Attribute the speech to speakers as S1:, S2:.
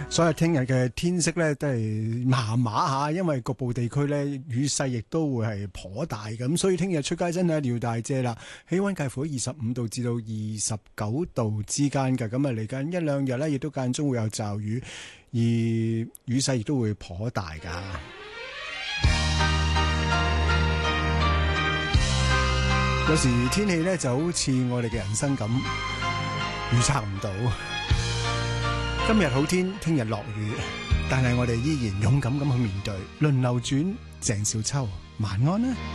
S1: 所以聽日嘅天色咧都係麻麻下，因為局部地區咧雨勢亦都會係頗大咁，所以聽日出街真係一定要帶遮啦。氣溫介乎25度至到29度之間嘅，咁啊嚟緊一兩日咧亦都間中會有驟雨，而雨勢亦都會頗大噶。有時天氣咧就好似我哋嘅人生咁，預測唔到。今日好天，聽日落雨，但係我哋依然勇敢咁去面對。輪流轉，鄭少秋，晚安啦。